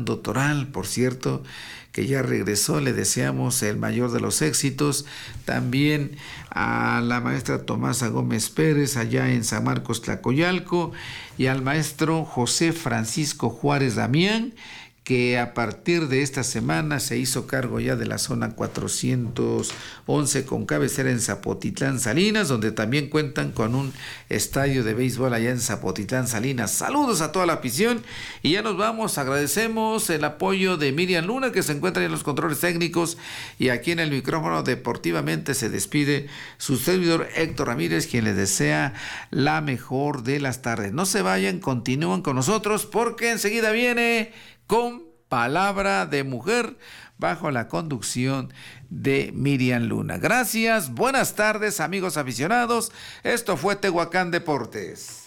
Fernando Toral, por cierto, que ya regresó, le deseamos el mayor de los éxitos. También a la maestra Tomasa Gómez Pérez, allá en San Marcos, Tlacoyalco, y al maestro José Francisco Juárez Damián, que a partir de esta semana se hizo cargo ya de la zona 411 con cabecera en Zapotitlán Salinas, donde también cuentan con un estadio de béisbol allá en Zapotitlán Salinas. Saludos a toda la afición y ya nos vamos. Agradecemos el apoyo de Miriam Luna, que se encuentra en los controles técnicos, y aquí en el micrófono deportivamente se despide su servidor Héctor Ramírez, quien les desea la mejor de las tardes. No se vayan, continúan con nosotros porque enseguida viene Con Palabra de Mujer, bajo la conducción de Miriam Luna. Gracias, buenas tardes, amigos aficionados. Esto fue Tehuacán Deportes.